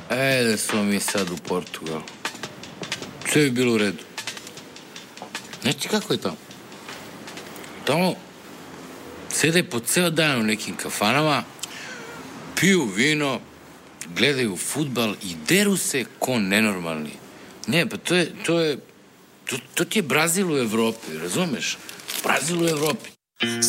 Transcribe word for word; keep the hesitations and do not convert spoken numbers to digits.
E, da smo mi sad u Portugalu. Sve bi bilo u redu. Znači, kako je tamo? Tamo sede po ceo dan u nekim kafanama, piju vino, gledaju fudbal i deru se ko nenormalni. Ne, pa to je, to je, to, to ti je Brazil u Evropi, razumeš? Brazil u Evropi.